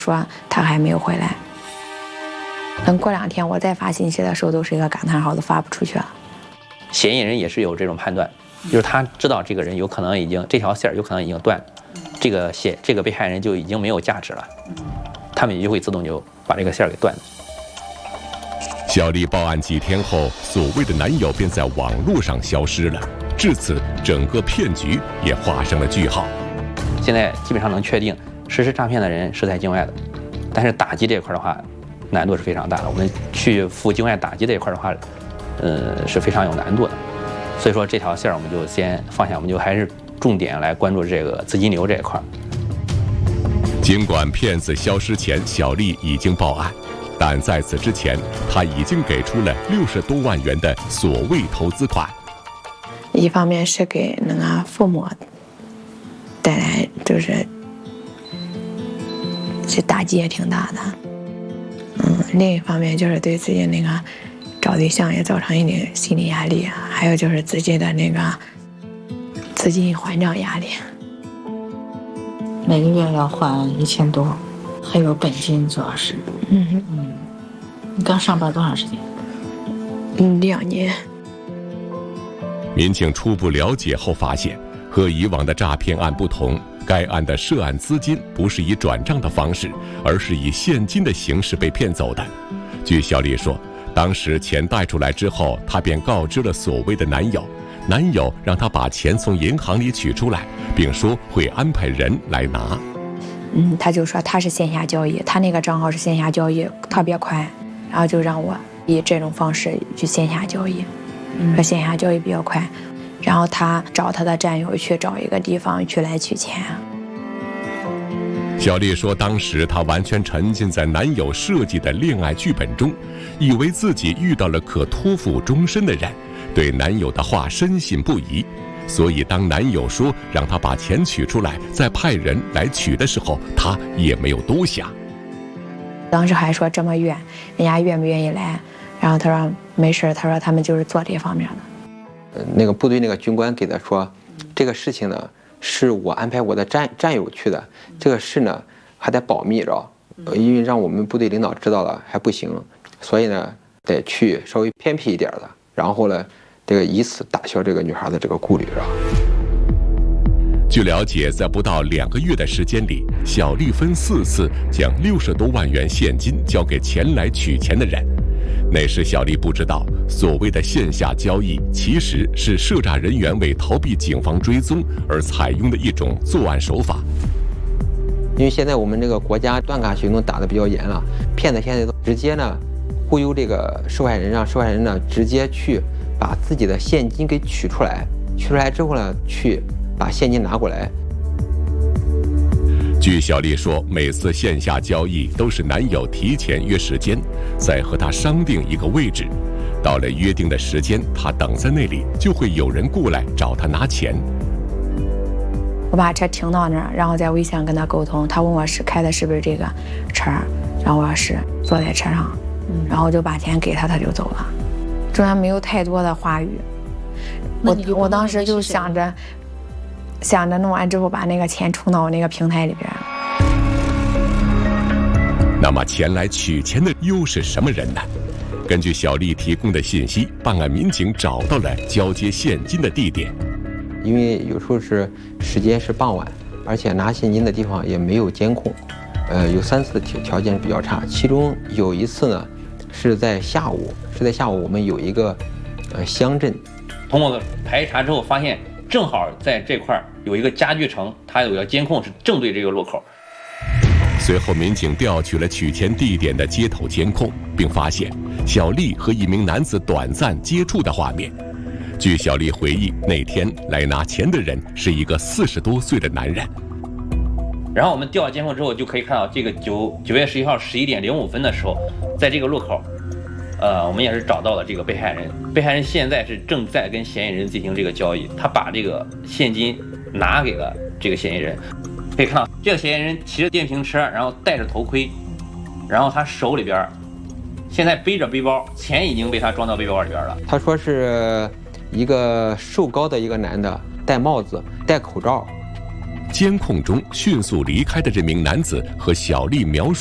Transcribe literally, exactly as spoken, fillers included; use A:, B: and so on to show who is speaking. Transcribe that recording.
A: 说他还没有回来。等过两天我再发信息的时候，都是一个感叹号，都发不出去了。
B: 嫌疑人也是有这种判断，就是他知道这个人有可能已经这条线有可能已经断了，这个线这个被害人就已经没有价值了，他们也就会自动就把这个线给断了。
C: 小丽报案几天后，所谓的男友便在网络上消失了，至此整个骗局也画上了句号。
B: 现在基本上能确定实施诈骗的人是在境外的，但是打击这一块的话，难度是非常大的。我们去赴境外打击这一块的话，呃，是非常有难度的。所以说这条线我们就先放下，我们就还是重点来关注这个资金流这一块。
C: 尽管骗子消失前小丽已经报案，但在此之前，她已经给出了六十多万元的所谓投资款。
A: 一方面是给那个父母带来，就是这打击也挺大的。嗯，另一方面就是对自己那个找对象也造成一定心理压力，还有就是自己的那个资金还账压力。
D: 每个月要还一千多，还有本金，主要是。
A: 嗯
D: 嗯，你刚上班多长时间？
A: 嗯，两年。
C: 民警初步了解后发现，和以往的诈骗案不同，该案的涉案资金不是以转账的方式，而是以现金的形式被骗走的。据小丽说，当时钱贷出来之后，她便告知了所谓的男友，男友让她把钱从银行里取出来，并说会安排人来拿。
A: 嗯，他就说他是线下交易，他那个账号是线下交易，特别快，然后就让我以这种方式去线下交易，说线下交易比较快，然后他找他的战友去找一个地方去来取钱。
C: 小丽说，当时她完全沉浸在男友设计的恋爱剧本中，以为自己遇到了可托付终身的人，对男友的话深信不疑。所以当男友说让她把钱取出来，再派人来取的时候，她也没有多想。
A: 当时还说这么远，人家愿不愿意来？然后他说没事，他说他们就是做这方面的。
E: 那个部队那个军官给他说，这个事情呢是我安排我的战战友去的，这个事呢还得保密着，因为让我们部队领导知道了还不行，所以呢得去稍微偏僻一点的，然后呢这个以此打消这个女孩的这个顾虑着。
C: 据了解，在不到两个月的时间里，小丽分四次将六十多万元现金交给前来取钱的人。那时小丽不知道，所谓的线下交易其实是涉诈人员为逃避警方追踪而采用的一种作案手法。
E: 因为现在我们这个国家断卡行动打得比较严了，骗子现在都直接呢忽悠这个受害人，让受害人呢直接去把自己的现金给取出来，取出来之后呢去把现金拿过来。
C: 据小丽说，每次线下交易都是男友提前约时间，再和她商定一个位置。到了约定的时间，她等在那里，就会有人过来找她拿钱。
A: 我把车停到那儿，然后在微信上跟他沟通，他问我是开的是不是这个车，然后我说是，坐在车上，然后我就把钱给他，他就走了，中间没有太多的话语。我我当时就想着。想着弄完之后把那个钱充到我那个平台里边。
C: 那么前来取钱的又是什么人呢？根据小丽提供的信息，办案民警找到了交接现金的地点。
E: 因为有时候是时间是傍晚，而且拿现金的地方也没有监控，呃，有三次条条件比较差，其中有一次呢是在下午，是在下午我们有一个呃乡镇，
B: 通过排查之后发现。正好在这块有一个家具城，它有一个监控是正对这个路口。
C: 随后，民警调取了取钱地点的街头监控，并发现小丽和一名男子短暂接触的画面。据小丽回忆，那天来拿钱的人是一个四十多岁的男人。
B: 然后我们调监控之后，就可以看到这个九九月十一号十一点零五分的时候，在这个路口。呃，我们也是找到了这个被害人，被害人现在是正在跟嫌疑人进行这个交易，他把这个现金拿给了这个嫌疑人。可以看到，这个嫌疑人骑着电瓶车，然后戴着头盔，然后他手里边现在背着背包，钱已经被他装到背包里边了。
E: 他说是一个瘦高的一个男的，戴帽子、戴口罩，
C: 监控中迅速离开的这名男子和小丽描述